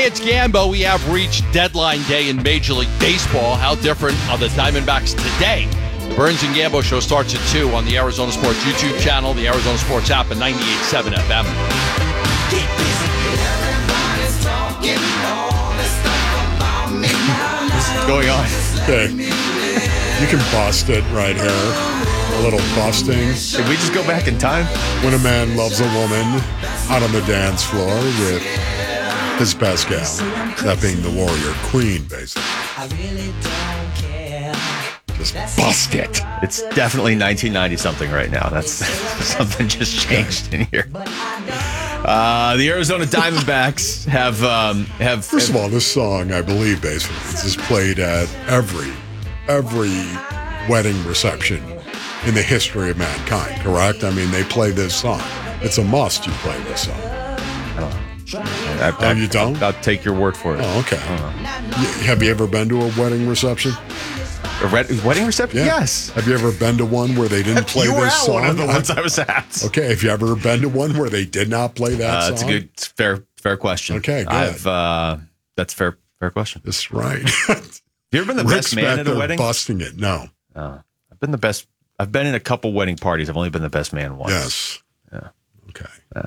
It's Gambo. We have reached deadline day in Major League Baseball. How different are the Diamondbacks today? The Burns and Gambo show starts at 2 on the Arizona Sports YouTube channel, the Arizona Sports app, and 98.7 FM. What's going on? Okay. You can bust it right here. A little busting. Can we just go back in time? When a man loves a woman out on the dance floor with his best gal, that being the warrior queen, basically. Just bust it. It's definitely 1990-something right now. That's something just changed in here. The Arizona Diamondbacks have. First of all, this song, I believe, basically, is played at every wedding reception in the history of mankind, correct? I mean, they play this song. It's a must you play this song. You don't? I'll take your word for it. Oh, okay. Have you ever been to a wedding reception? A wedding reception? Yeah. Yes. Have you ever been to one where they didn't play this song? One of the ones I was at. Okay. Have you ever been to one where they did not play that song? It's a good, fair question. Okay, good. That's fair question. That's right. Have you ever been the best man at a wedding? Busting it. No. I've been the best. I've been in a couple wedding parties. I've only been the best man once. Yes. Yeah. Okay.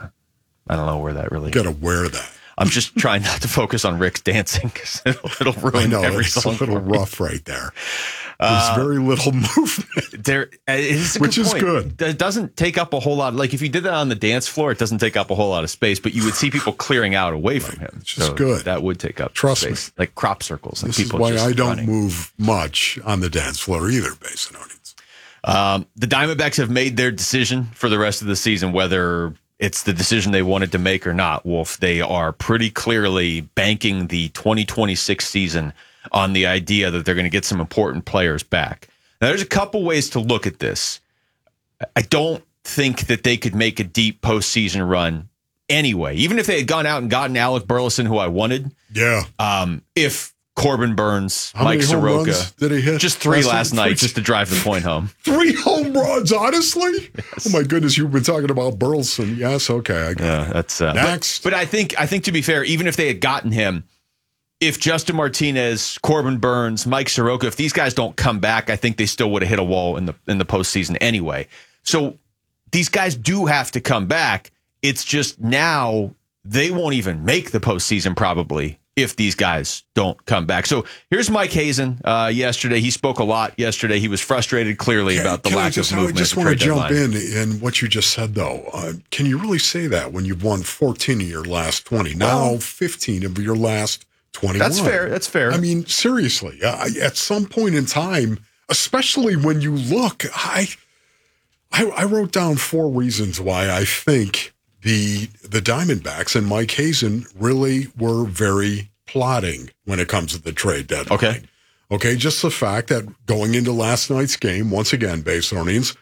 I don't know where that really. You got to wear that. I'm just trying not to focus on Rick's dancing because it'll ruin every song. It's a little rough right there. There's very little movement. There, which is good. It doesn't take up a whole lot. Like if you did that on the dance floor, it doesn't take up a whole lot of space, but you would see people clearing out away from him. Which is good. That would take up me. space. Like crop circles. This people is why just I don't running. move much on the dance floor either, Basinonians. The Diamondbacks have made their decision for the rest of the season, whether it's the decision they wanted to make or not, Wolf. They are pretty clearly banking the 2026 season on the idea that they're going to get some important players back. Now, there's a couple ways to look at this. I don't think that they could make a deep postseason run anyway, even if they had gone out and gotten Alec Burleson, who I wanted. Yeah. If Corbin Burns, How Mike many home runs Soroka, did he hit? Just 3 last night, just to drive the point home. 3 home runs, honestly? Yes. Oh my goodness, you've been talking about Burleson. Yes, okay, I got it. That's next. But I think to be fair, even if they had gotten him, if Justin Martinez, Corbin Burns, Mike Soroka, if these guys don't come back, I think they still would have hit a wall in the postseason anyway. So these guys do have to come back. It's just now they won't even make the postseason probably if these guys don't come back. So here's Mike Hazen yesterday. He spoke a lot yesterday. He was frustrated clearly about the lack of movement. I just want to jump in what you just said, though. Can you really say that when you've won 14 of your last 20? Now 15 of your last 21. That's fair. I mean, seriously, at some point in time, especially when you look, I wrote down 4 reasons why I think the Diamondbacks and Mike Hazen really were very plotting when it comes to the trade deadline. Okay, just the fact that going into last night's game, once again, Basinonians,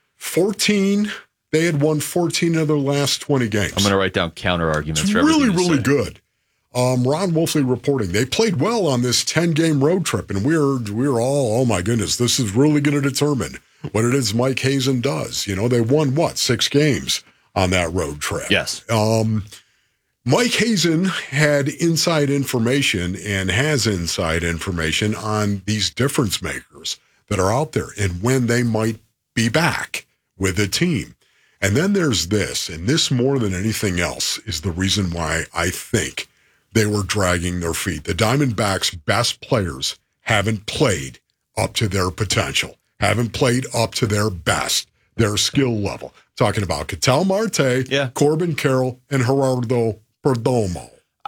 they had won 14 of their last 20 games. I'm going to write down counter arguments. It's for really good. Ron Wolfley reporting they played well on this 10-game road trip, and we're all, oh my goodness, this is really going to determine what it is Mike Hazen does. You know, they won 6 games on that road trip. Yes. Mike Hazen had inside information and has inside information on these difference makers that are out there and when they might be back with the team. And then there's this, and this more than anything else is the reason why I think they were dragging their feet. The Diamondbacks' best players haven't played up to their potential, haven't played up to their best, their skill level. Talking about Ketel Marte, Corbin Carroll, and Gerardo Perdomo.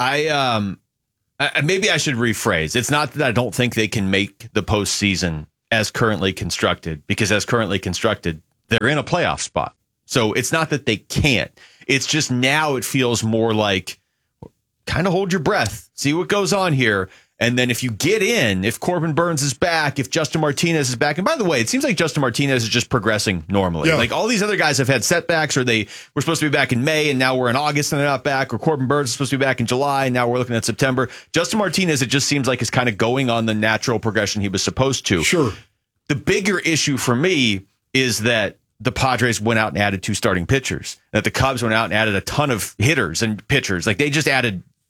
Maybe I should rephrase. It's not that I don't think they can make the postseason as currently constructed, because as currently constructed, they're in a playoff spot. So it's not that they can't. It's just now it feels more like kind of hold your breath, see what goes on here. And then if you get in, if Corbin Burns is back, if Justin Martinez is back, and by the way, it seems like Justin Martinez is just progressing normally. Yeah. Like all these other guys have had setbacks, or they were supposed to be back in May and now we're in August and they're not back, or Corbin Burns is supposed to be back in July and now we're looking at September. Justin Martinez, it just seems like is kind of going on the natural progression he was supposed to. Sure. The bigger issue for me is that the Padres went out and added 2 starting pitchers, that the Cubs went out and added a ton of hitters and pitchers. Like they just added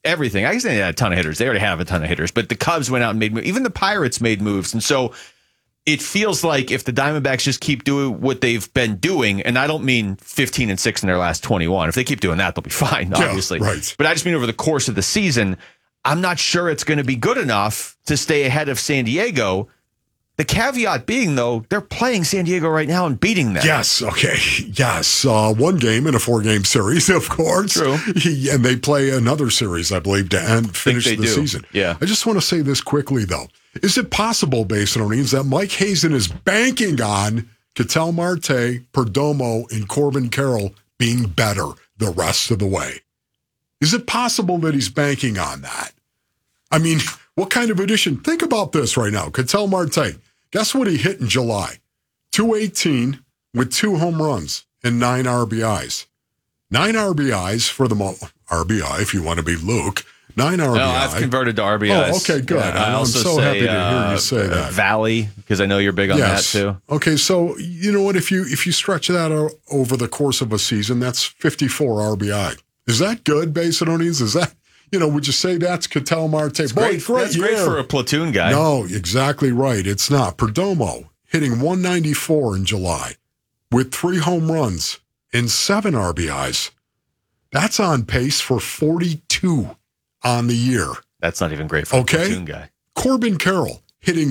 everything. I guess they had a ton of hitters. They already have a ton of hitters, but the Cubs went out and made moves. Even the Pirates made moves. And so it feels like if the Diamondbacks just keep doing what they've been doing, and I don't mean 15-6 in their last 21. If they keep doing that, they'll be fine, obviously. Yeah, right. But I just mean over the course of the season, I'm not sure it's going to be good enough to stay ahead of San Diego. The caveat being, though, they're playing San Diego right now and beating them. Yes, okay. Yes. One game in a 4-game series, of course. True. And they play another series, I believe, to finish the season. Yeah. I just want to say this quickly, though. Is it possible, Basinonians, that Mike Hazen is banking on Ketel Marte, Perdomo, and Corbin Carroll being better the rest of the way? Is it possible that he's banking on that? I mean, what kind of addition? Think about this right now. Ketel Marte, guess what he hit in July? 218 with 2 home runs and 9 RBIs. 9 RBIs for the RBI, if you want to be Luke. 9 RBI. No, I've converted to RBIs. Oh, okay, good. Yeah, I'm so happy to hear you say that. Valley, because I know you're big on that too. Okay, so you know what? If you stretch that over the course of a season, that's 54 RBI. Is that good, Basinonians? Is that, would you say that's Ketel Marte? That's great for a platoon guy. No, exactly right. It's not. Perdomo hitting 194 in July with 3 home runs and 7 RBIs. That's on pace for 42 on the year. That's not even great for a platoon guy. Corbin Carroll hitting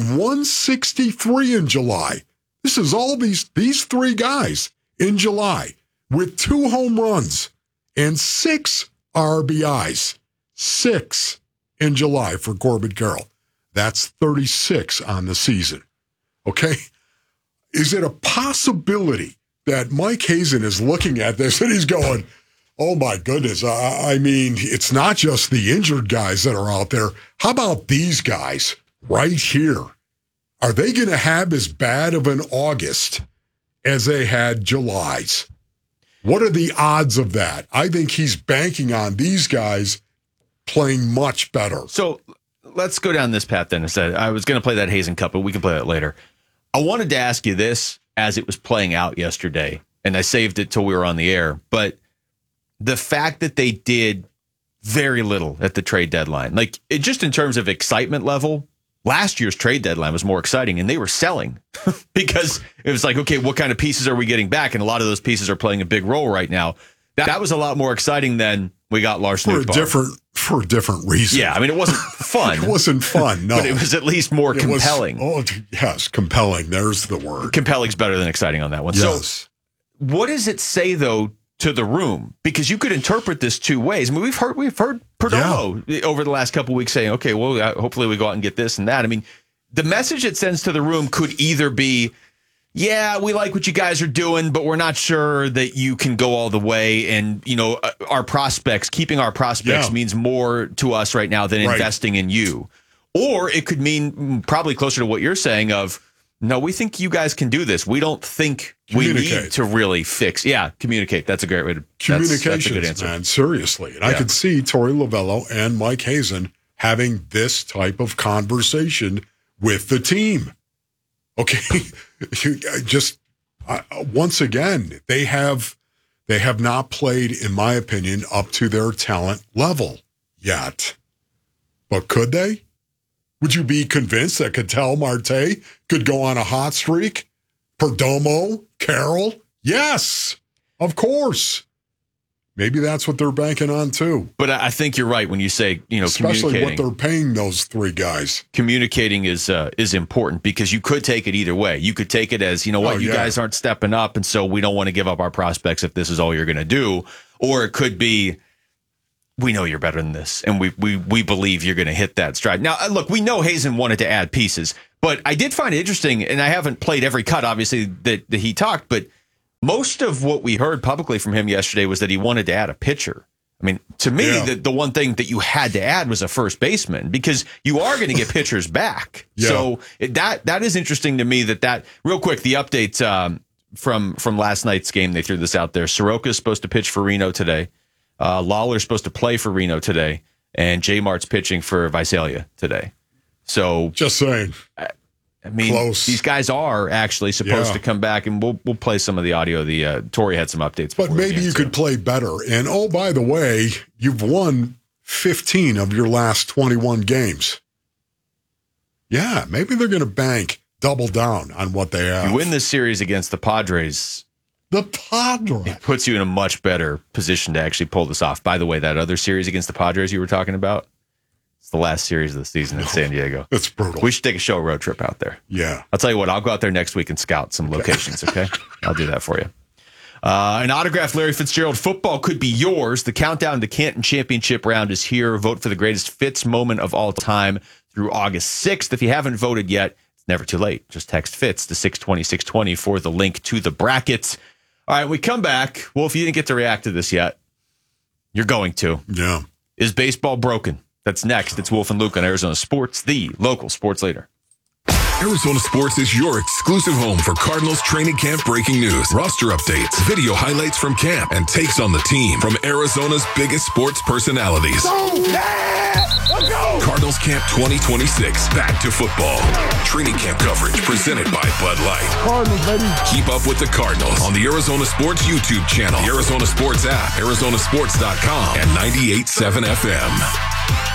163 in July. This is all these 3 guys in July with 2 home runs and 6 RBIs. 6 in July for Corbin Carroll. That's 36 on the season. Okay? Is it a possibility that Mike Hazen is looking at this and he's going, oh my goodness, I mean, it's not just the injured guys that are out there. How about these guys right here? Are they going to have as bad of an August as they had July's? What are the odds of that? I think he's banking on these guys playing much better. So let's go down this path then. Instead, I was going to play that Hazen Cup, but we can play that later. I wanted to ask you this as it was playing out yesterday, and I saved it till we were on the air. But the fact that they did very little at the trade deadline, like just in terms of excitement level, last year's trade deadline was more exciting, and they were selling because it was like, okay, what kind of pieces are we getting back? And a lot of those pieces are playing a big role right now. That was a lot more exciting than we got Lars Nootbaar. For a different reason. Yeah, I mean, it wasn't fun. It wasn't fun, no. But it was at least more compelling. Yes, compelling. There's the word. Compelling's better than exciting on that one. Yes. So what does it say, though, to the room? Because you could interpret this 2 ways. I mean, we've heard Perdomo over the last couple of weeks saying, okay, well, hopefully we go out and get this and that. I mean, the message it sends to the room could either be, yeah, we like what you guys are doing, but we're not sure that you can go all the way. And, our prospects, keeping our prospects means more to us right now than investing in you. Or it could mean probably closer to what you're saying of, no, we think you guys can do this. We don't think we need to really fix. Yeah, communicate. That's a great way to communication. That's a good answer. Man, seriously. And I could see Torey Lovullo and Mike Hazen having this type of conversation with the team. Okay, once again, they have not played, in my opinion, up to their talent level yet. But could they? Would you be convinced that Ketel Marte could go on a hot streak? Perdomo, Carroll? Yes, of course. Maybe that's what they're banking on too. But I think you're right when you say, especially what they're paying those 3 guys. Communicating is important because you could take it either way. You could take it as, you guys aren't stepping up, and so we don't want to give up our prospects if this is all you're going to do. Or it could be, we know you're better than this, and we believe you're going to hit that stride. Now, look, we know Hazen wanted to add pieces, but I did find it interesting, and I haven't played every cut, obviously, that he talked, but most of what we heard publicly from him yesterday was that he wanted to add a pitcher. I mean, to me, the one thing that you had to add was a first baseman because you are going to get pitchers back. Yeah. So that is interesting to me that real quick, the update from last night's game, they threw this out there. Soroka is supposed to pitch for Reno today. Lawler's supposed to play for Reno today. And J Mart's pitching for Visalia today. So just saying. I mean, close. These guys are actually supposed to come back, and we'll play some of the audio. Torey had some updates. But maybe you could play better. And, oh, by the way, you've won 15 of your last 21 games. Yeah, maybe they're going to double down on what they have. You win this series against the Padres. It puts you in a much better position to actually pull this off. By the way, that other series against the Padres you were talking about, it's the last series of the season in San Diego. That's brutal. We should take a show road trip out there. Yeah. I'll tell you what, I'll go out there next week and scout some locations, okay? I'll do that for you. An autographed Larry Fitzgerald football could be yours. The countdown to Canton Championship round is here. Vote for the greatest Fitz moment of all time through August 6th. If you haven't voted yet, it's never too late. Just text Fitz to 620-620 for the link to the brackets. All right, we come back. Well, if you didn't get to react to this yet, you're going to. Yeah. Is baseball broken? That's next. It's Wolf and Luke on Arizona Sports, the local sports leader. Arizona Sports is your exclusive home for Cardinals training camp breaking news, roster updates, video highlights from camp, and takes on the team from Arizona's biggest sports personalities. Let's go! Cardinals Camp 2026, back to football. Training camp coverage presented by Bud Light. Cardinals, baby. Keep up with the Cardinals on the Arizona Sports YouTube channel, the Arizona Sports app, arizonasports.com, and 98.7 FM.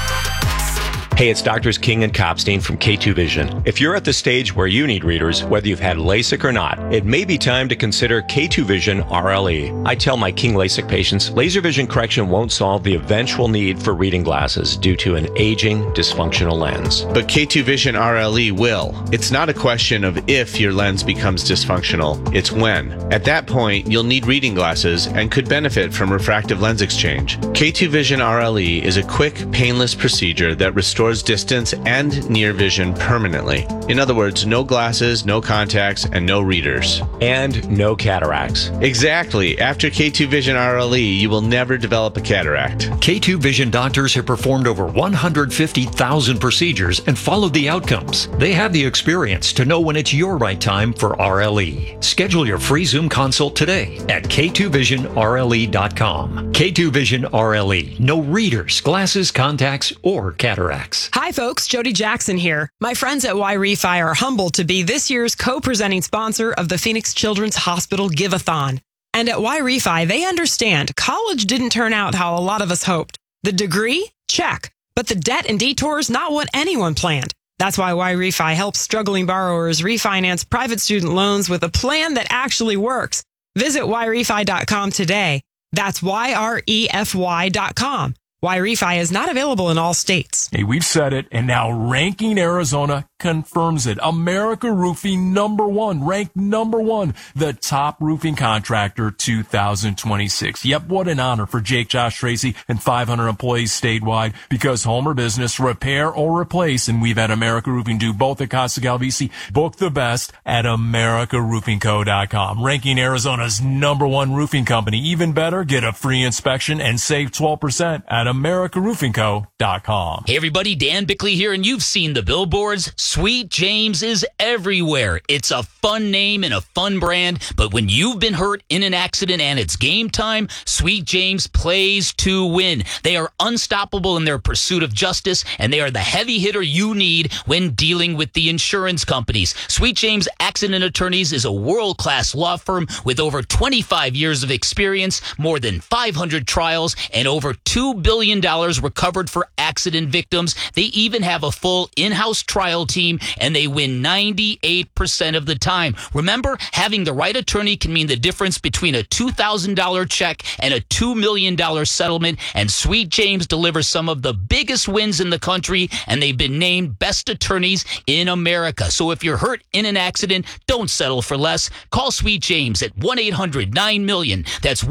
Hey, it's Doctors King and Copstein from K2 Vision. If you're at the stage where you need readers, whether you've had LASIK or not, it may be time to consider K2 Vision RLE. I tell my King LASIK patients, laser vision correction won't solve the eventual need for reading glasses due to an aging, dysfunctional lens. But K2 Vision RLE will. It's not a question of if your lens becomes dysfunctional, it's when. At that point, you'll need reading glasses and could benefit from refractive lens exchange. K2 Vision RLE is a quick, painless procedure that restores distance and near vision permanently. In other words, no glasses, no contacts, and no readers. And no cataracts. Exactly. After K2 Vision RLE, you will never develop a cataract. K2 Vision doctors have performed over 150,000 procedures and followed the outcomes. They have the experience to know when it's your right time for RLE. Schedule your free Zoom consult today at K2VisionRLE.com. K2 Vision RLE. No readers, glasses, contacts, or cataracts. Hi folks, Jody Jackson here. My friends at Y-Refi are humbled to be this year's co-presenting sponsor of the Phoenix Children's Hospital Give-a-thon. And at Y-Refi, they understand college didn't turn out how a lot of us hoped. The degree? Check. But the debt and detours, not what anyone planned. That's why Y-Refi helps struggling borrowers refinance private student loans with a plan that actually works. Visit YRefi.com today. That's YREFY.com. Y-Refi is not available in all states. Hey, we've said it, and now Ranking Arizona confirms it. America Roofing #1, ranked #1, the top roofing contractor 2026. Yep, what an honor for Jake, Josh, Tracy, and 500 employees statewide, because home or business, repair or replace, and we've had America Roofing do both at Costa Galvisi. Book the best at AmericaRoofingCo.com. Ranking Arizona's #1 roofing company. Even better, get a free inspection and save 12% at AmericaRoofingCo.com. Hey everybody, Dan Bickley here, and you've seen the billboards. Sweet James is everywhere. It's a fun name and a fun brand, but when you've been hurt in an accident and it's game time, Sweet James plays to win. They are unstoppable in their pursuit of justice, and they are the heavy hitter you need when dealing with the insurance companies. Sweet James Accident Attorneys is a world-class law firm with over 25 years of experience, more than 500 trials, and over $2 billion recovered for accident victims. They even have a full in-house trial team, and they win 98% of the time. Remember, having the right attorney can mean the difference between a $2,000 check and a $2 million settlement, and Sweet James delivers some of the biggest wins in the country, and they've been named best attorneys in America. So if you're hurt in an accident, don't settle for less. Call Sweet James at 1-800-9-MILLION. That's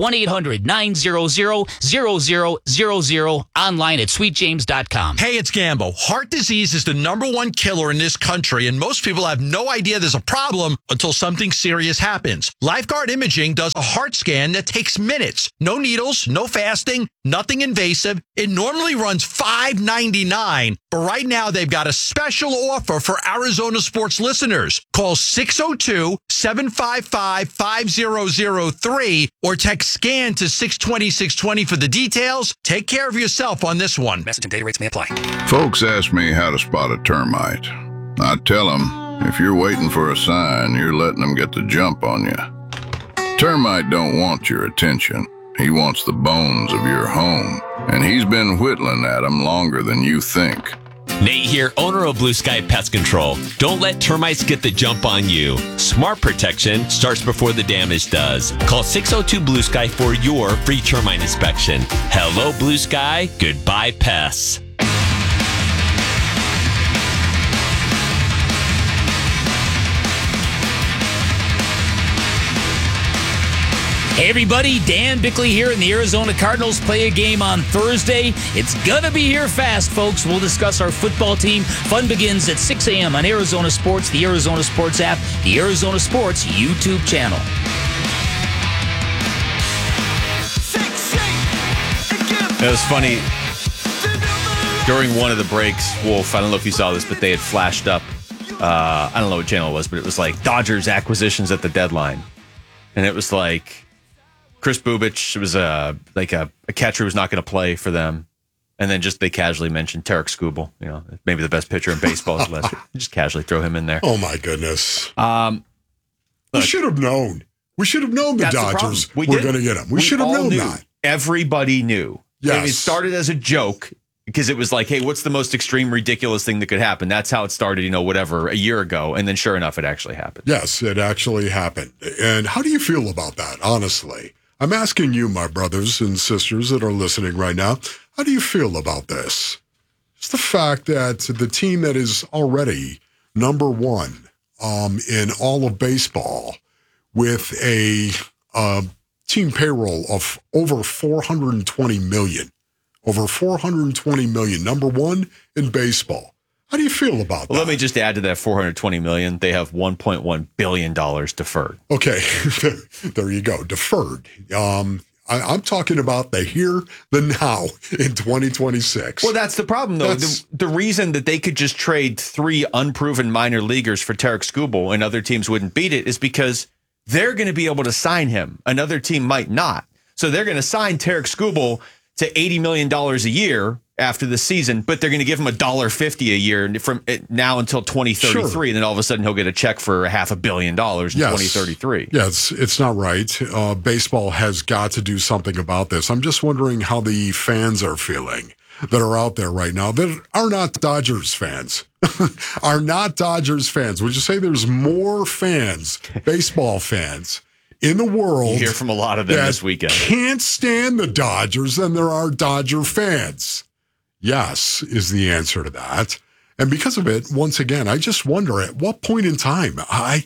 1-800-900-0000. Online at sweetjames.com. Hey, it's Gambo. Heart disease is the #1 killer in this country, and most people have no idea there's a problem until something serious happens. Lifeguard Imaging does a heart scan that takes minutes. No needles, no fasting, nothing invasive. It normally runs $5.99, but right now they've got a special offer for Arizona Sports listeners. Call 602-755-5003 or text SCAN to 620-620 for the details. Take care of yourself on this one. Message and data rates may apply. Folks ask me how to spot a termite. I tell them, if you're waiting for a sign, you're letting them get the jump on you. Termite don't want your attention. He wants the bones of your home. And he's been whittling at them longer than you think. Nate here, owner of Blue Sky Pest Control. Don't let termites get the jump on you. Smart protection starts before the damage does. Call 602 Blue Sky for your free termite inspection. Hello, Blue Sky. Goodbye, pests. Hey everybody, Dan Bickley here, and the Arizona Cardinals play a game on Thursday. It's gonna be here fast, folks. We'll discuss our football team. Fun begins at 6 a.m. on Arizona Sports, the Arizona Sports app, the Arizona Sports YouTube channel. It was funny. During one of the breaks, Wolf, I don't know if you saw this, but they had flashed up. I don't know what channel it was, but it was like Dodgers acquisitions at the deadline. And it was like Chris Bubich was a catcher who was not going to play for them. And then just they casually mentioned Tarek Skubal, maybe the best pitcher in baseball. Just casually throw him in there. Oh, my goodness. We should have known. We should have known the Dodgers were going to get him. We should have known that. Everybody knew. Yes. It started as a joke because it was like, hey, what's the most extreme, ridiculous thing that could happen? That's how it started, a year ago. And then sure enough, it actually happened. Yes, it actually happened. And how do you feel about that, honestly? I'm asking you, my brothers and sisters that are listening right now, how do you feel about this? It's the fact that the team that is already number one in all of baseball with a team payroll of over $420 million. Over $420 million, number one in baseball. How do you feel about that? Well, let me just add to that $420 million. They have $1.1 billion deferred. Okay, there you go, deferred. I'm talking about the here, the now in 2026. Well, that's the problem, though. The reason that they could just trade 3 unproven minor leaguers for Tarek Skubal and other teams wouldn't beat it is because they're going to be able to sign him. Another team might not. So they're going to sign Tarek Skubal to $80 million a year after the season, but they're going to give him $1.50 a year from now until 2033. Sure. And then all of a sudden he'll get a check for $500 million in 2033. Yes, it's not right. Baseball has got to do something about this. I'm just wondering how the fans are feeling that are out there right now that are not Dodgers fans. Are not Dodgers fans. Would you say there's more fans, baseball fans, in the world? You hear from a lot of them this weekend. Can't stand the Dodgers than there are Dodger fans. Yes, is the answer to that. And because of it, once again, I just wonder at what point in time,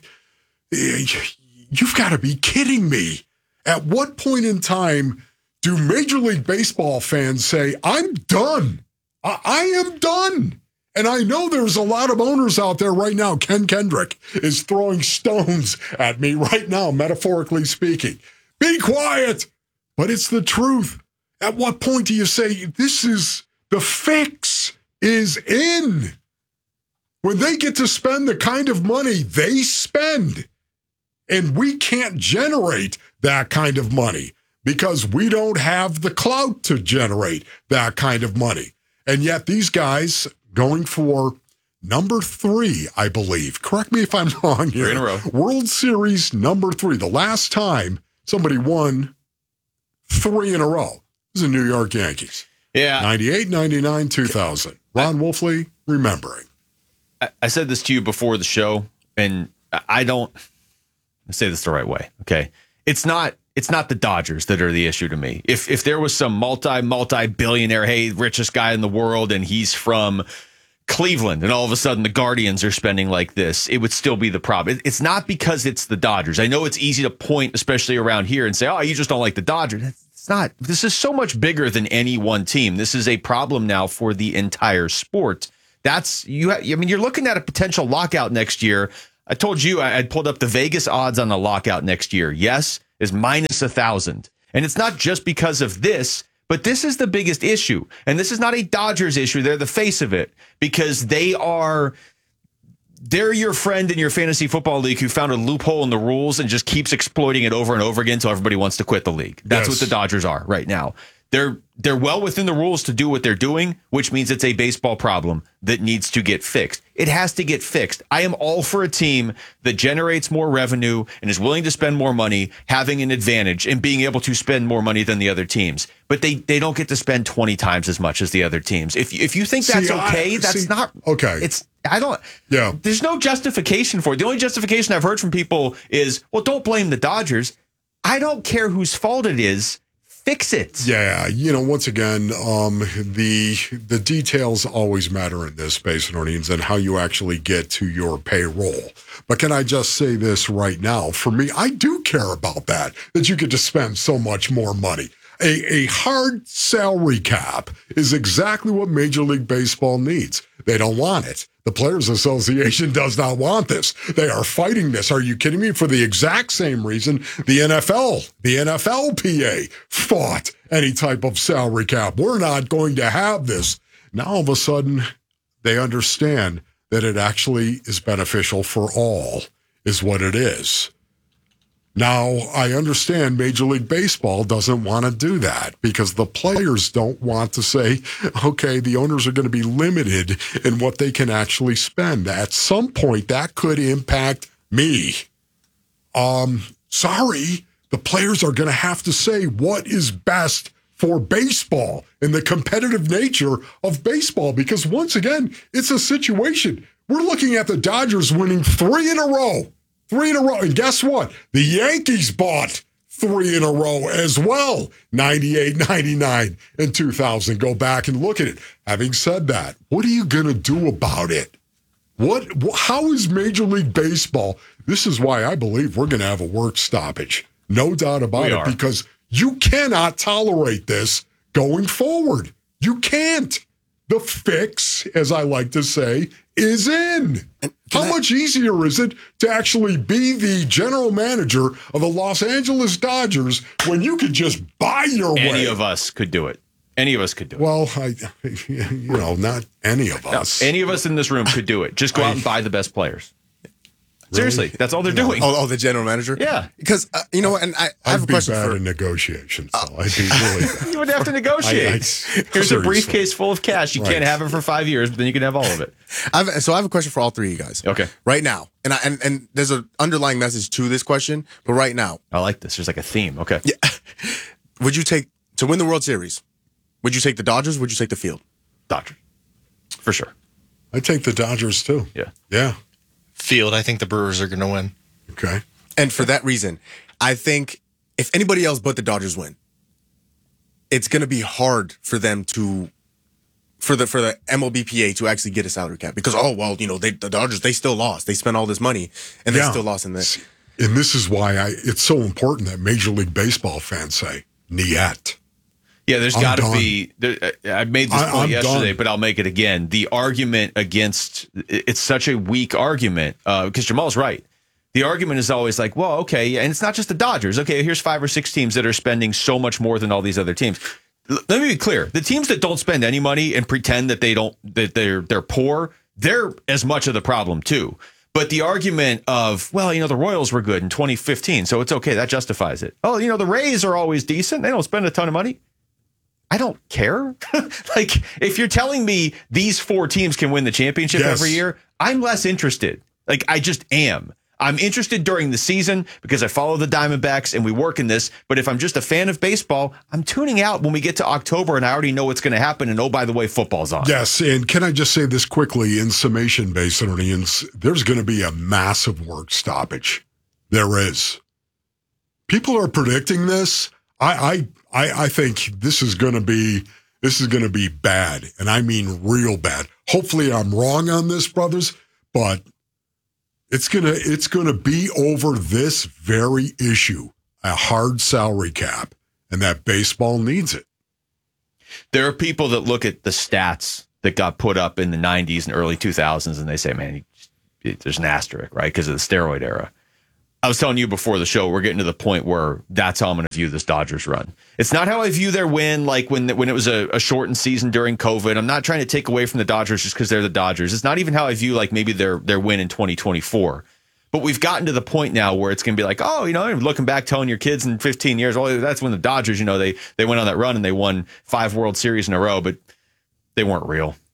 you've got to be kidding me. At what point in time do Major League Baseball fans say, I'm done. I am done. And I know there's a lot of owners out there right now. Ken Kendrick is throwing stones at me right now, metaphorically speaking. Be quiet. But it's the truth. At what point do you say, the fix is in? When they get to spend the kind of money they spend, and we can't generate that kind of money because we don't have the clout to generate that kind of money. And yet these guys going for number 3, I believe. Correct me if I'm wrong here. 3 in a row. World Series number 3. The last time somebody won 3 in a row was the New York Yankees. Yeah. 98, 99, 2000. Ron Wolfley, remembering. I said this to you before the show, and I say this the right way, okay? It's not the Dodgers that are the issue to me. If there was some multi-billionaire, hey, richest guy in the world, and he's from Cleveland, and all of a sudden the Guardians are spending like this, it would still be the problem. It's not because it's the Dodgers. I know it's easy to point, especially around here, and say, oh, you just don't like the Dodgers. It's not. This is so much bigger than any one team. This is a problem now for the entire sport. You're looking at a potential lockout next year. I told you I pulled up the Vegas odds on the lockout next year. Yes, is -1,000. And it's not just because of this, but this is the biggest issue. And this is not a Dodgers issue. They're the face of it because they're your friend in your fantasy football league who found a loophole in the rules and just keeps exploiting it over and over again until everybody wants to quit the league. That's what the Dodgers are right now. They're well within the rules to do what they're doing, which means it's a baseball problem that needs to get fixed. It has to get fixed. I am all for a team that generates more revenue and is willing to spend more money, having an advantage and being able to spend more money than the other teams. But they don't get to spend 20 times as much as the other teams. If you think that's that's not okay. There's no justification for it. The only justification I've heard from people is, well, don't blame the Dodgers. I don't care whose fault it is. Fix it. Yeah, once again, the details always matter in this space, and how you actually get to your payroll. But can I just say this right now? For me, I do care about that you get to spend so much more money. A hard salary cap is exactly what Major League Baseball needs. They don't want it. The Players Association does not want this. They are fighting this. Are you kidding me? For the exact same reason the NFLPA fought any type of salary cap. We're not going to have this. Now, all of a sudden, they understand that it actually is beneficial for all, is what it is. Now, I understand Major League Baseball doesn't want to do that because the players don't want to say, okay, the owners are going to be limited in what they can actually spend. At some point, that could impact me. Sorry, the players are going to have to say what is best for baseball and the competitive nature of baseball because, once again, it's a situation. We're looking at the Dodgers winning 3 in a row. 3 in a row. And guess what? The Yankees bought 3 in a row as well. 98, 99, and 2000. Go back and look at it. Having said that, what are you going to do about it? How is Major League Baseball? This is why I believe we're going to have a work stoppage. No doubt about it. Because you cannot tolerate this going forward. You can't. The fix, as I like to say, is in. How much easier is it to actually be the general manager of the Los Angeles Dodgers when you could just buy your way? Any of us could do it. Any of us could do it. Well, not any of us. No, any of us in this room could do it. Just go out and buy the best players. Seriously, that's all they're doing. Oh, the general manager? Yeah. Because, and I have a question I'd be bad in negotiations, so I'd be really bad. You wouldn't have to negotiate. Here's a briefcase full of cash. You can't have it for 5 years, but then you can have all of it. So I have a question for all three of you guys. Okay. Right now. And there's an underlying message to this question, but right now. I like this. There's like a theme. Okay. Yeah. Would you take, to win the World Series, would you take the Dodgers or would you take the field? Dodgers. For sure. I'd take the Dodgers, too. Yeah. Yeah. Field, I think the Brewers are going to win. Okay. And for that reason, I think if anybody else but the Dodgers win, it's going to be hard for them to, for the MLBPA to actually get a salary cap because, the Dodgers, they still lost. They spent all this money and they still lost in this. And this is why it's so important that Major League Baseball fans say, niet. Yeah, there's got to be. I made this point yesterday, but I'll make it again. The argument against it's such a weak argument because Jamal's right. The argument is always like, well, okay, and it's not just the Dodgers. Okay, here's 5 or 6 teams that are spending so much more than all these other teams. Let me be clear: the teams that don't spend any money and pretend that they're poor, they're as much of the problem too. But the argument of, the Royals were good in 2015, so it's okay. That justifies it. Oh, the Rays are always decent. They don't spend a ton of money. I don't care. Like, if you're telling me these 4 teams can win the championship every year, I'm less interested. Like, I just am. I'm interested during the season because I follow the Diamondbacks and we work in this. But if I'm just a fan of baseball, I'm tuning out when we get to October and I already know what's going to happen. And, oh, by the way, football's on. Yes, and can I just say this quickly in summation, Basinonians, there's going to be a massive work stoppage. There is. People are predicting this. I think this is going to be bad, and I mean real bad. Hopefully, I'm wrong on this, brothers, but it's gonna be over this very issue, a hard salary cap, and that baseball needs it. There are people that look at the stats that got put up in the 90s and early 2000s, and they say, "Man, there's an asterisk, right?" Because of the steroid era. I was telling you before the show, we're getting to the point where that's how I'm going to view this Dodgers run. It's not how I view their win, like when it was a shortened season during COVID. I'm not trying to take away from the Dodgers just because they're the Dodgers. It's not even how I view like maybe their win in 2024. But we've gotten to the point now where it's going to be like, looking back, telling your kids in 15 years, that's when the Dodgers, they went on that run and they won 5 World Series in a row, but they weren't real.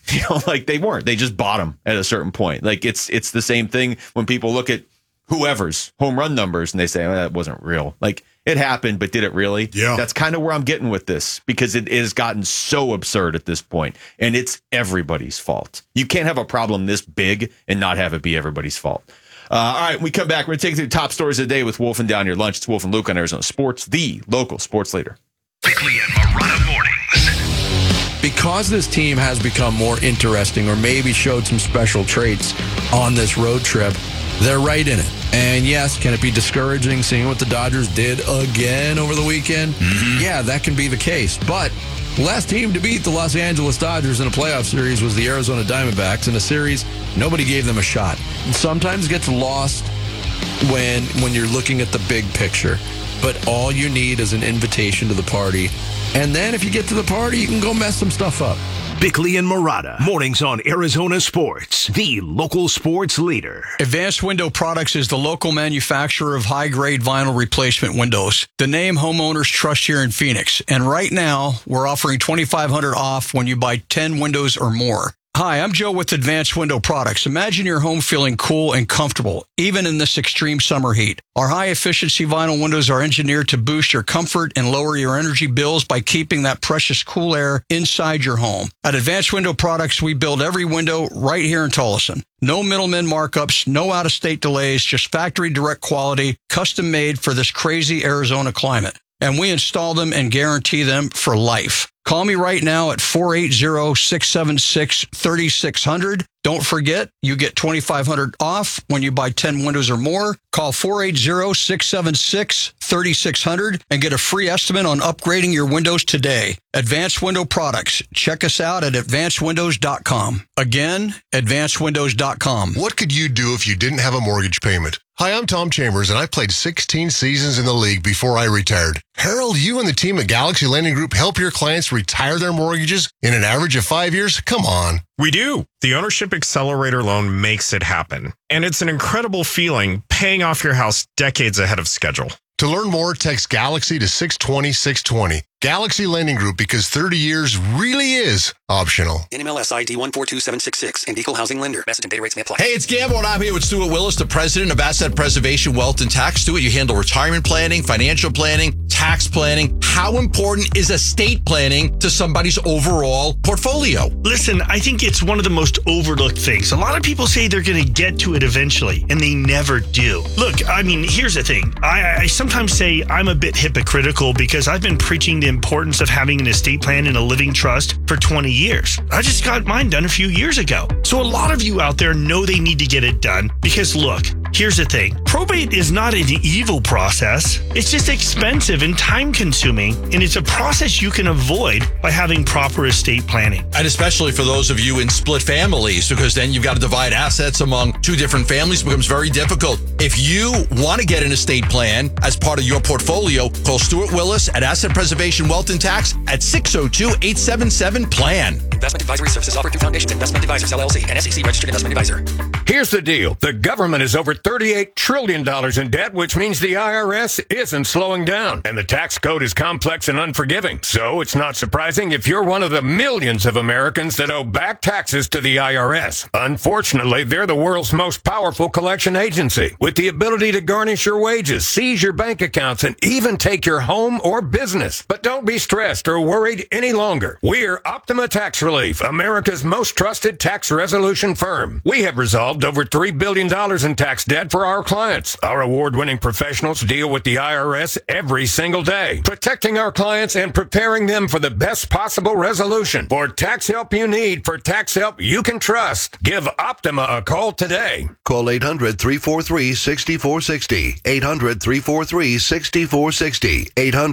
Like they weren't. They just bought them at a certain point. Like it's the same thing when people look at whoever's home run numbers and they say, that wasn't real. Like it happened, but did it really? Yeah. That's kind of where I'm getting with this because it has gotten so absurd at this point, and it's everybody's fault. You can't have a problem this big and not have it be everybody's fault. All right, when we come back, we're going to take you through the top stories of the day with Wolf and Down Your Lunch. It's Wolf and Luke on Arizona Sports, the local sports leader. Bickley and Marotta mornings. Because this team has become more interesting or maybe showed some special traits on this road trip, they're right in it. And yes, can it be discouraging seeing what the Dodgers did again over the weekend? Mm-hmm. Yeah, that can be the case. But last team to beat the Los Angeles Dodgers in a playoff series was the Arizona Diamondbacks in a series nobody gave them a shot. And sometimes it gets lost when you're looking at the big picture. But all you need is an invitation to the party. And then if you get to the party, you can go mess some stuff up. Bickley and Marotta, mornings on Arizona Sports, the local sports leader. Advanced Window Products is the local manufacturer of high-grade vinyl replacement windows. The name homeowners trust here in Phoenix. And right now, we're offering $2,500 off when you buy 10 windows or more. Hi, I'm Joe with Advanced Window Products. Imagine your home feeling cool and comfortable, even in this extreme summer heat. Our high-efficiency vinyl windows are engineered to boost your comfort and lower your energy bills by keeping that precious cool air inside your home. At Advanced Window Products, we build every window right here in Tolleson. No middlemen markups, no out-of-state delays, just factory direct quality, custom made for this crazy Arizona climate. And we install them and guarantee them for life. Call me right now at 480-676-3600. Don't forget, you get $2,500 off when you buy 10 windows or more. Call 480-676-3600 and get a free estimate on upgrading your windows today. Advanced Window Products. Check us out at advancedwindows.com. Again, advancedwindows.com. What could you do if you didn't have a mortgage payment? Hi, I'm Tom Chambers, and I played 16 seasons in the league before I retired. Harold, you and the team at Galaxy Lending Group help your clients retire their mortgages in an average of 5 years? Come on. We do. The Ownership Accelerator loan makes it happen. And it's an incredible feeling paying off your house decades ahead of schedule. To learn more, text Galaxy to 620-620. Galaxy Lending Group, because 30 years really is optional. NMLS ID 142766 and Equal Housing Lender. Message and data rates may apply. Hey, it's Gamble, and I'm here with Stuart Willis, the president of Asset Preservation Wealth and Tax. Stuart, you handle retirement planning, financial planning, tax planning. How important is estate planning to somebody's overall portfolio? Listen, I think it's one of the most overlooked things. A lot of people say they're going to get to it eventually, and they never do. Look, I mean, here's the thing. I sometimes say I'm a bit hypocritical because I've been preaching the importance of having an estate plan and a living trust for 20 years. I just got mine done a few years ago. So a lot of you out there know they need to get it done because look, here's the thing. Probate is not an evil process. It's just expensive and time consuming, and it's a process you can avoid by having proper estate planning. And especially for those of you in split families, because then you've got to divide assets among two different families. It becomes very difficult. If you want to get an estate plan as part of your portfolio, call Stuart Willis at Asset Preservation Wealth and Tax at 602-877-PLAN. Investment advisory services offered through Foundations Investment Advisors, LLC, an SEC registered investment advisor. Here's the deal. The government is over $38 trillion in debt, which means the IRS isn't slowing down. And the tax code is complex and unforgiving. So it's not surprising if you're one of the millions of Americans that owe back taxes to the IRS. Unfortunately, they're the world's most powerful collection agency, with the ability to garnish your wages, seize your bank accounts, and even take your home or business. But don't be stressed or worried any longer. We're Optima Tax Relief, America's most trusted tax resolution firm. We have resolved over $3 billion in tax debt for our clients. Our award-winning professionals deal with the IRS every single day, protecting our clients and preparing them for the best possible resolution. For tax help you need, for tax help you can trust, give Optima a call today. Call 800-343-6460. 800-343-6460.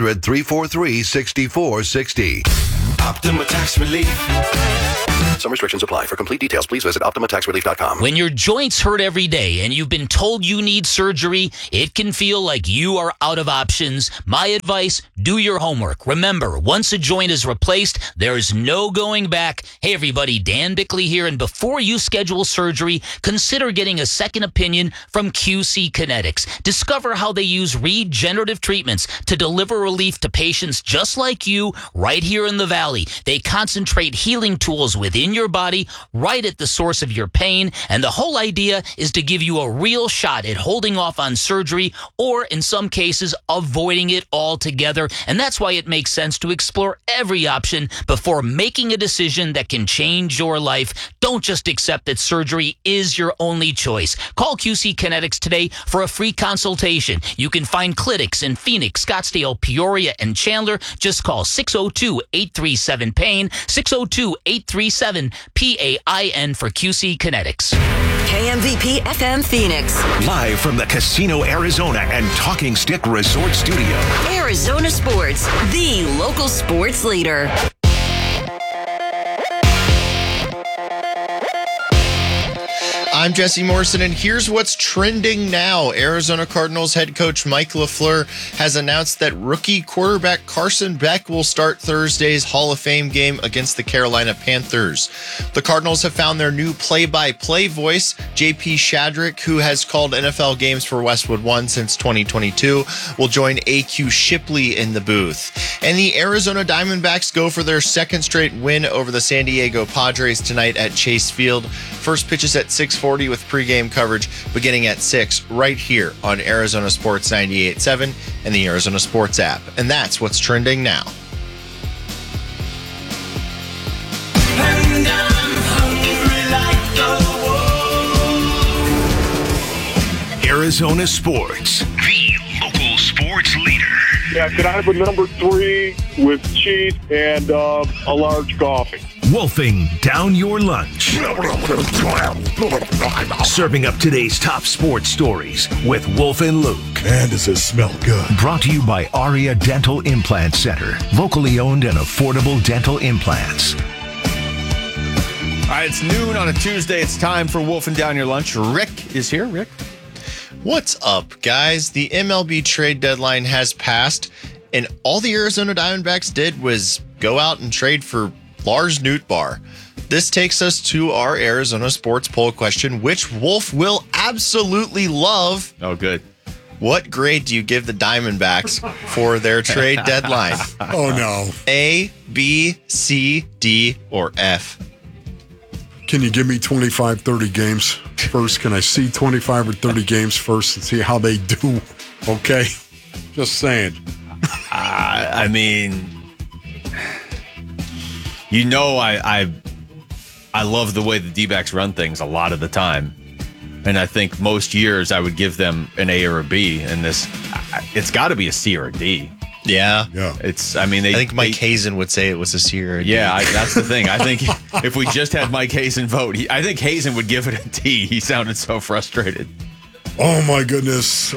800-343-6460. Optima Tax Relief. Some restrictions apply. For complete details, please visit OptimaTaxRelief.com. When your joints hurt every day and you've been told you need surgery, it can feel like you are out of options. My advice, do your homework. Remember, once a joint is replaced, there is no going back. Hey, everybody, Dan Bickley here, and before you schedule surgery, consider getting a second opinion from QC Kinetics. Discover how they use regenerative treatments to deliver relief to patients just like you right here in the Valley. They concentrate healing tools within in your body, right at the source of your pain. And the whole idea is to give you a real shot at holding off on surgery or, in some cases, avoiding it altogether. And that's why it makes sense to explore every option before making a decision that can change your life. Don't just accept that surgery is your only choice. Call QC Kinetics today for a free consultation. You can find clinics in Phoenix, Scottsdale, Peoria, and Chandler. Just call 602-837-PAIN, 602-837-PAIN for QC Kinetics. KMVP FM Phoenix. Live from the Casino Arizona and Talking Stick Resort Studio. Arizona Sports, the local sports leader. I'm Jesse Morrison, and here's what's trending now. Arizona Cardinals head coach Mike LaFleur has announced that rookie quarterback Carson Beck will start Thursday's Hall of Fame game against the Carolina Panthers. The Cardinals have found their new play-by-play voice, JP Shadrick, who has called NFL games for Westwood One since 2022, will join AQ Shipley in the booth. And the Arizona Diamondbacks go for their second straight win over the San Diego Padres tonight at Chase Field. First pitch is at 6:40 with pregame coverage beginning at 6 right here on Arizona Sports 98.7 and the Arizona Sports app. And that's what's trending now. And I'm hungry like the wolf. Arizona Sports, the local sports leader. Yeah, can I have a number 3 with cheese and a large coffee? Wolfing down your lunch. Serving up today's top sports stories with Wolf and Luke. Man, does it smell good. Brought to you by Aria Dental Implant Center. Locally owned and affordable dental implants. All right, it's noon on a Tuesday. It's time for Wolfing Down Your Lunch. Rick is here. Rick? What's up, guys? The MLB trade deadline has passed, and all the Arizona Diamondbacks did was go out and trade for Lars Nootbaar. This takes us to our Arizona sports poll question, which Wolf will absolutely love. Oh, good. What grade do you give the Diamondbacks for their trade deadline? Oh, no. A, B, C, D, or F? Can you give me 25, 30 games first? Can I see 25 or 30 games first and see how they do? Okay? Just saying. I mean, you know, I love the way the D-backs run things a lot of the time. And I think most years I would give them an A or a B. And this, it's got to be a C or a D. Yeah. It's, I mean, I think Mike Hazen would say it was a C or a D. Yeah, that's the thing. I think if we just had Mike Hazen vote, I think Hazen would give it a D. He sounded so frustrated. Oh, my goodness.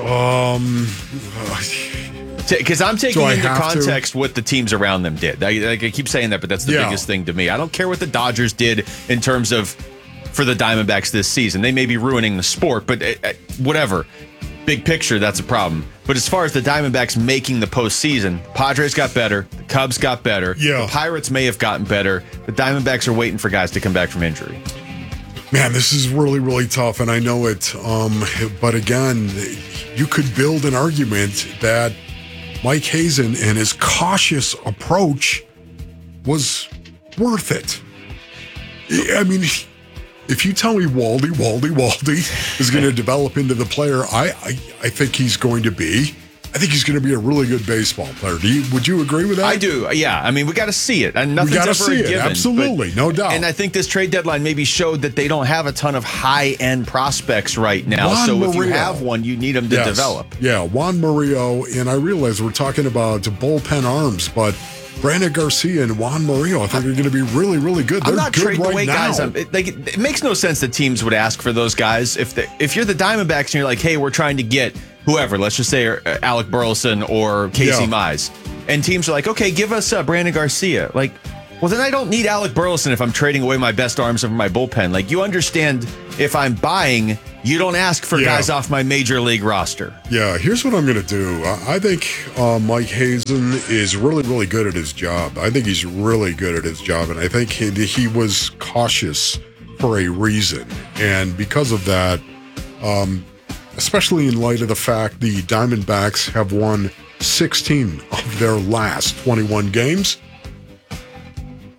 Because I'm taking into context what the teams around them did. I keep saying that, but that's the biggest thing to me. I don't care what the Dodgers did in terms of for the Diamondbacks this season. They may be ruining the sport, but whatever. Big picture, that's a problem. But as far as the Diamondbacks making the postseason, Padres got better. The Cubs got better. Yeah. The Pirates may have gotten better. The Diamondbacks are waiting for guys to come back from injury. Man, this is really, really tough, and I know it. But again, you could build an argument that Mike Hazen and his cautious approach was worth it. I mean, if you tell me Waldy is going to develop into the player I think he's going to be, I think he's going to be a really good baseball player. Would you agree with that? I do. Yeah. I mean, we got to see it. And nothing's ever a given. Absolutely. No doubt. And I think this trade deadline maybe showed that they don't have a ton of high-end prospects right now. Juan so Murillo. if you have one, you need them to develop. Yeah, Juan Murillo. And I realize we're talking about bullpen arms, but Brandon Garcia and Juan Murillo, I think are going to be really, really good. They're I'm not good trading right away now. guys. It makes no sense that teams would ask for those guys. If you're the Diamondbacks and you're like, hey, we're trying to get whoever, let's just say Alec Burleson or Casey Mize, and teams are like, okay, give us Brandon Garcia. Like, well, then I don't need Alec Burleson if I'm trading away my best arms of my bullpen. Like, you understand, if I'm buying, you don't ask for guys off my major league roster. Yeah, here's what I'm going to do. I think Mike Hazen is really, really good at his job. I think he's really good at his job, and I think he was cautious for a reason. And because of that, especially in light of the fact the Diamondbacks have won 16 of their last 21 games,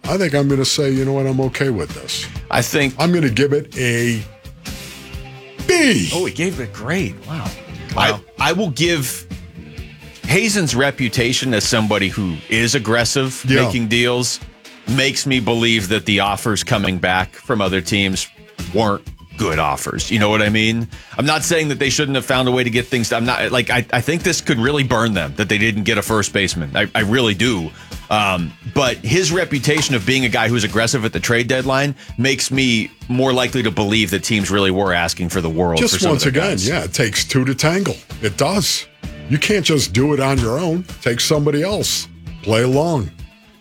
I think I'm going to say, you know what, I'm okay with this. I think I'm going to give it a B. Oh, he gave it a grade. Wow. I will give Hazen's reputation as somebody who is aggressive making deals makes me believe that the offers coming back from other teams weren't good offers. You know what I mean? I'm not saying that they shouldn't have found a way to get things done. I'm not like I think this could really burn them that they didn't get a first baseman. I really do. But his reputation of being a guy who's aggressive at the trade deadline makes me more likely to believe that teams really were asking for the world. Just for some once of their again, guys. it takes two to tangle. It does. You can't just do it on your own. Take somebody else. Play along.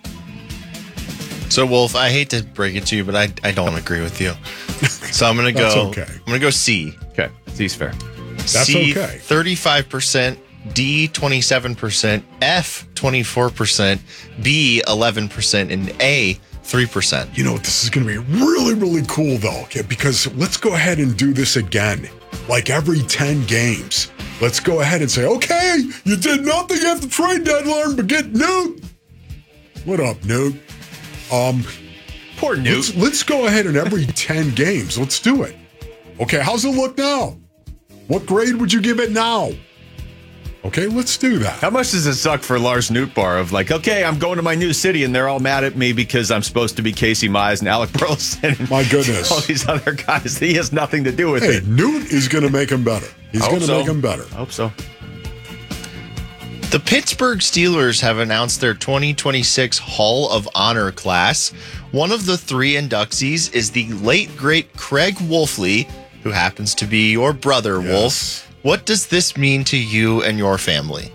So, Wolf, I hate to break it to you, but I don't agree with you. So I'm gonna That's go. okay. I'm gonna go C. Okay, C's fair. That's C, okay. 35%. D, 27%. F, 24%. B, 11%. And A, 3%. You know, this is going to be really, really cool, though, okay? Because let's go ahead and do this again. Like every 10 games. Let's go ahead and say, okay, you did nothing at the trade deadline, but get Newt. What up, Newt? Poor Newt. Let's go ahead and every 10 games, let's do it. Okay, how's it look now? What grade would you give it now? Okay, let's do that. How much does it suck for Lars Nootbaar of like, okay, I'm going to my new city and they're all mad at me because I'm supposed to be Casey Mize and Alec Burleson and My goodness. all these other guys. He has nothing to do with Hey, it. Newt is going to make him better. He's I going hope to so. make him better. I hope so. The Pittsburgh Steelers have announced their 2026 Hall of Honor class. One of the 3 inductees is the late, great Craig Wolfley, who happens to be your brother, Wolf. What does this mean to you and your family?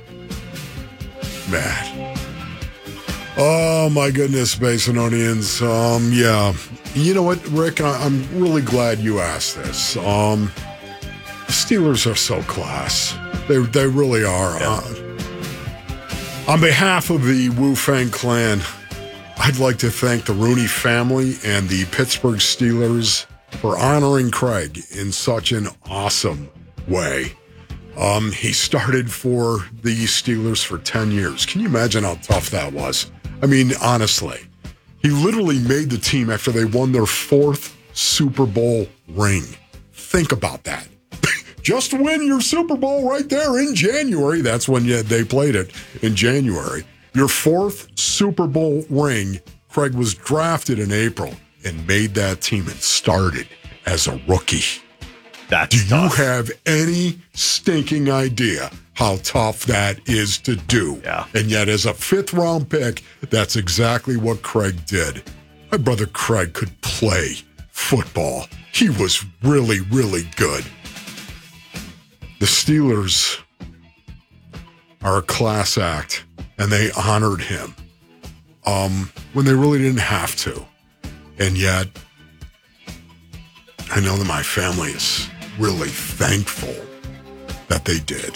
Matt. Oh, my goodness, Basinonians. Yeah. You know what, Rick? I'm really glad you asked this. The Steelers are so class. They really are. On behalf of the Wu Fang clan, I'd like to thank the Rooney family and the Pittsburgh Steelers for honoring Craig in such an awesome way. He started for the Steelers for 10 years. Can you imagine how tough that was? I mean, honestly, he literally made the team after they won their 4th Super Bowl ring. Think about that. Just win your Super Bowl right there in January. That's when they played it, in January. Your 4th Super Bowl ring. Craig was drafted in April and made that team and started as a rookie. That's Do you have any stinking idea how tough that is to do? Yeah. And yet, as a 5th round pick, that's exactly what Craig did. My brother Craig could play football. He was really, really good. The Steelers are a class act, and they honored him when they really didn't have to. And yet, I know that my family is really thankful that they did.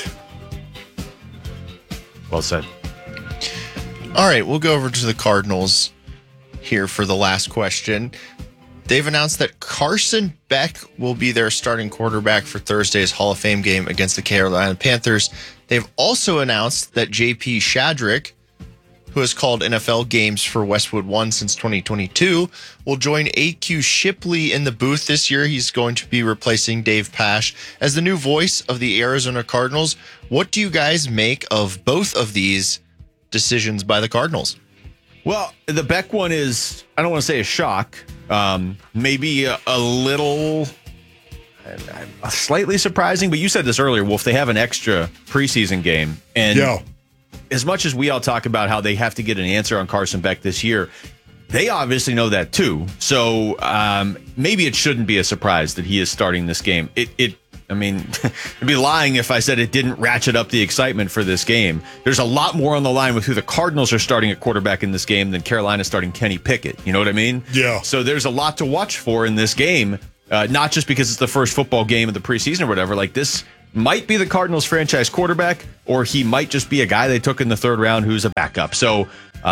Well said. All right, we'll go over to the Cardinals here for the last question. They've announced that Carson Beck will be their starting quarterback for Thursday's Hall of Fame game against the Carolina Panthers. They've also announced that J.P. Shadrick, who has called NFL games for Westwood One since 2022, will join A.Q. Shipley in the booth this year. He's going to be replacing Dave Pasch as the new voice of the Arizona Cardinals. What do you guys make of both of these decisions by the Cardinals? Well, the Beck one is, I don't want to say a shock, maybe a little slightly surprising, but you said this earlier, Wolf, they have an extra preseason game. And as much as we all talk about how they have to get an answer on Carson Beck this year, they obviously know that too. So maybe it shouldn't be a surprise that he is starting this game. I mean, I'd be lying if I said it didn't ratchet up the excitement for this game. There's a lot more on the line with who the Cardinals are starting at quarterback in this game than Carolina starting Kenny Pickett. You know what I mean? Yeah. So there's a lot to watch for in this game, not just because it's the first football game of the preseason or whatever. Like, this might be the Cardinals franchise quarterback, or he might just be a guy they took in the 3rd round who's a backup. So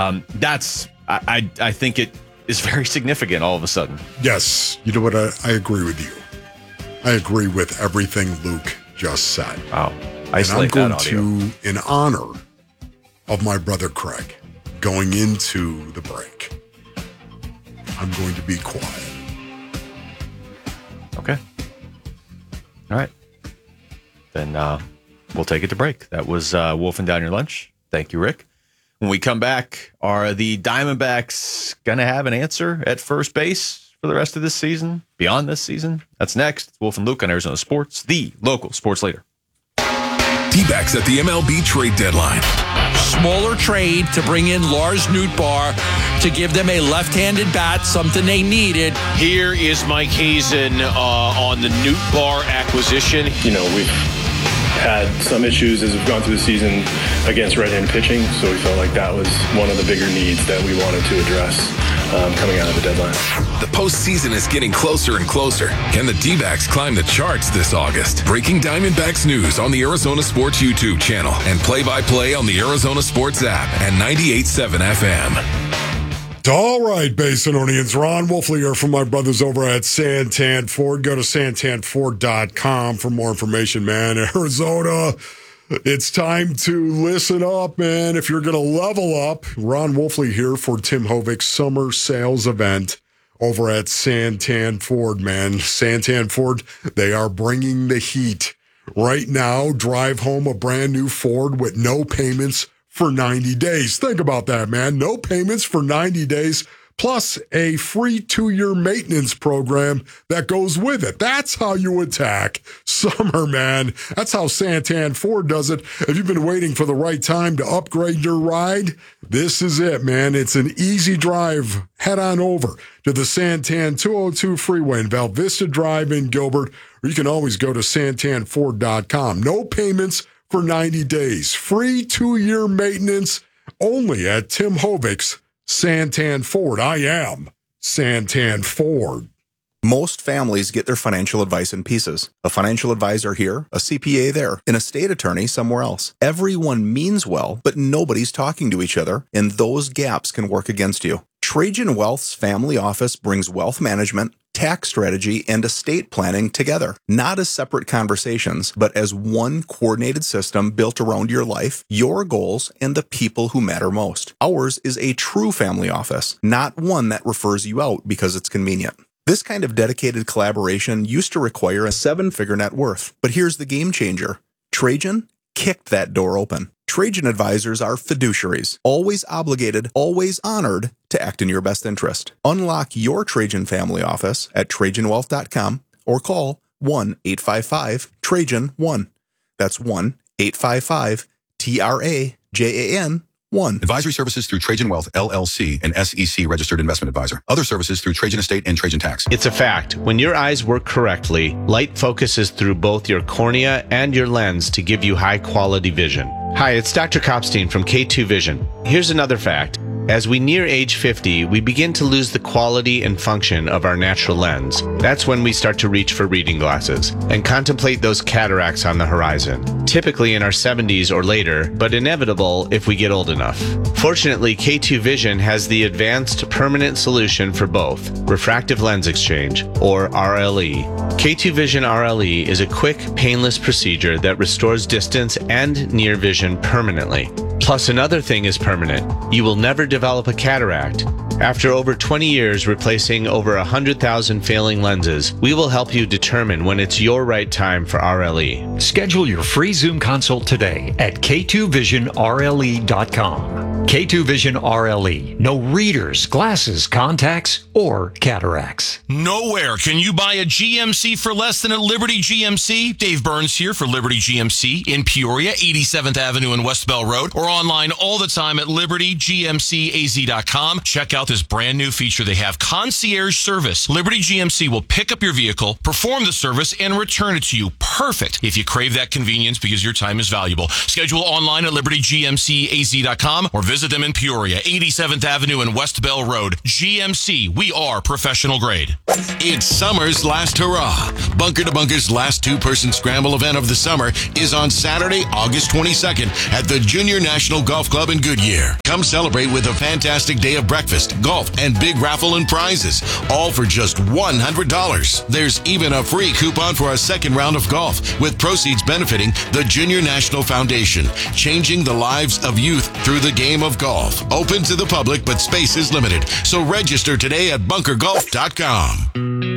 I think it is very significant all of a sudden. Yes. You know what? I agree with you. I agree with everything Luke just said. Wow. Isolate that audio. And I'm going to, in honor of my brother Craig, going into the break, I'm going to be quiet. Okay. All right. Then we'll take it to break. That was Wolfing Down Your Lunch. Thank you, Rick. When we come back, are the Diamondbacks going to have an answer at first base for the rest of this season, beyond this season? That's next. It's Wolf and Luke on Arizona Sports, the local sports leader. D-backs at the MLB trade deadline. Smaller trade to bring in Lars Nootbaar to give them a left-handed bat, something they needed. Here is Mike Hazen on the Nootbaar acquisition. You know, we've had some issues as we've gone through the season against right-handed pitching, so we felt like that was one of the bigger needs that we wanted to address coming out of the deadline. The postseason is getting closer and closer. Can the D-backs climb the charts this August? Breaking Diamondbacks news on the Arizona Sports YouTube channel and play-by-play on the Arizona Sports app and 98.7 FM. All right, Basinonians. Ron Wolfley here from my brothers over at Santan Ford. Go to santanford.com for more information, man. Arizona, it's time to listen up, man. If you're going to level up, Ron Wolfley here for Tim Hovik's summer sales event over at Santan Ford, man. Santan Ford, they are bringing the heat. Right now, drive home a brand new Ford with no payments for 90 days. Think about that, man. No payments for 90 days, plus a free 2-year maintenance program that goes with it. That's how you attack summer, man. That's how Santan Ford does it. If you've been waiting for the right time to upgrade your ride, this is it, man. It's an easy drive. Head on over to the Santan 202 freeway in Val Vista Drive in Gilbert, or you can always go to santanford.com. No payments for 90 days. Free 2-year maintenance only at Tim Hovik's Santan Ford. I am Santan Ford. Most families get their financial advice in pieces. A financial advisor here, a CPA there, an estate attorney somewhere else. Everyone means well, but nobody's talking to each other, and those gaps can work against you. Trajan Wealth's family office brings wealth management, tax strategy, and estate planning together, not as separate conversations, but as one coordinated system built around your life, your goals, and the people who matter most. Ours is a true family office, not one that refers you out because it's convenient. This kind of dedicated collaboration used to require a 7-figure net worth, but here's the game changer. Trajan kicked that door open. Trajan advisors are fiduciaries, always obligated, always honored to act in your best interest. Unlock your Trajan family office at TrajanWealth.com or call 1-855-TRAJAN-1. That's 1-855-TRAJAN-1. Advisory services through Trajan Wealth, LLC, an SEC registered investment advisor. Other services through Trajan Estate and Trajan Tax. It's a fact. When your eyes work correctly, light focuses through both your cornea and your lens to give you high quality vision. Hi, it's Dr. Kopstein from K2 Vision. Here's another fact. As we near age 50, we begin to lose the quality and function of our natural lens. That's when we start to reach for reading glasses and contemplate those cataracts on the horizon, typically in our 70s or later, but inevitable if we get old enough. Fortunately, K2 Vision has the advanced permanent solution for both, refractive lens exchange, or RLE. K2 Vision RLE is a quick, painless procedure that restores distance and near vision permanently. Plus, another thing is permanent. You will never develop a cataract. After over 20 years replacing over 100,000 failing lenses, we will help you determine when it's your right time for RLE. Schedule your free Zoom consult today at K2VisionRLE.com. K2 Vision RLE. No readers, glasses, contacts, or cataracts. Nowhere can you buy a GMC for less than at Liberty GMC. Dave Burns here for Liberty GMC in Peoria, 87th Avenue and West Bell Road, or online all the time at LibertyGMCAZ.com. Check out this brand new feature they have, concierge service. Liberty GMC will pick up your vehicle, perform the service, and return it to you. Perfect if you crave that convenience because your time is valuable. Schedule online at LibertyGMCAZ.com or visit them in Peoria, 87th Avenue and West Bell Road. GMC, we are professional grade. It's summer's last hurrah. Bunker to Bunker's last two-person scramble event of the summer is on Saturday, August 22nd at the Junior National Golf Club in Goodyear. Come celebrate with a fantastic day of breakfast, golf, and big raffle and prizes, all for just $100. There's even a free coupon for a second round of golf. Golf, with proceeds benefiting the Junior National Foundation, changing the lives of youth through the game of golf. Open to the public, but space is limited. So register today at bunkergolf.com.